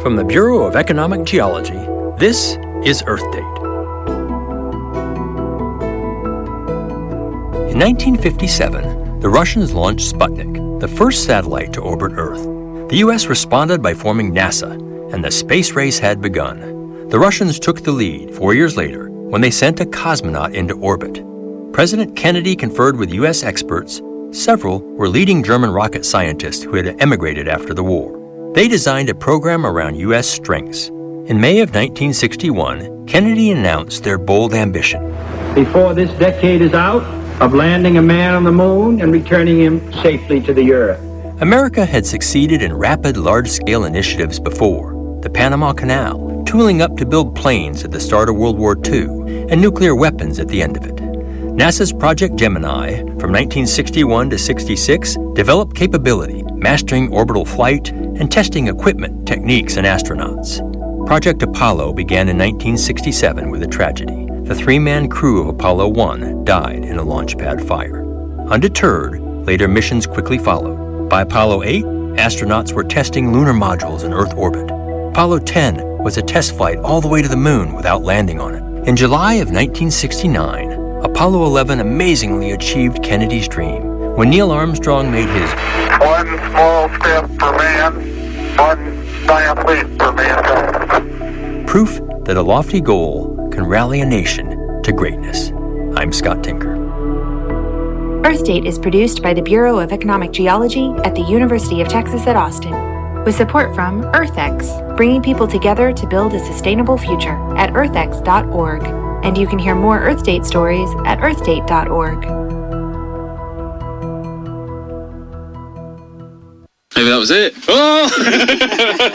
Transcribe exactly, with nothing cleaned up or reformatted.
From the Bureau of Economic Geology, this is Earth Date. In nineteen fifty-seven, the Russians launched Sputnik, the first satellite to orbit Earth. The U S responded by forming NASA, and the space race had begun. The Russians took the lead four years later when they sent a cosmonaut into orbit. President Kennedy conferred with U S experts. Several were leading German rocket scientists who had emigrated after the war. They designed a program around U S strengths. In May of nineteen sixty-one, Kennedy announced their bold ambition. Before this decade is out, of landing a man on the moon and returning him safely to the Earth. America had succeeded in rapid, large-scale initiatives before. The Panama Canal, tooling up to build planes at the start of World War Two, and nuclear weapons at the end of it. NASA's Project Gemini, from nineteen sixty-one to sixty-six, developed capability, mastering orbital flight, and testing equipment, techniques, and astronauts. Project Apollo began in nineteen sixty-seven with a tragedy. The three-man crew of Apollo one died in a launch pad fire. Undeterred, later missions quickly followed. By Apollo eight, astronauts were testing lunar modules in Earth orbit. Apollo ten was a test flight all the way to the moon without landing on it. In July of nineteen sixty-nine, Apollo eleven amazingly achieved Kennedy's dream when Neil Armstrong made his one small step for man, one giant leap for mankind. Proof that a lofty goal can rally a nation to greatness. I'm Scott Tinker. Earth Date is produced by the Bureau of Economic Geology at the University of Texas at Austin, with support from EarthX, bringing people together to build a sustainable future at earth x dot org. And you can hear more Earth Date stories at earth date dot org. Maybe that was it. Oh!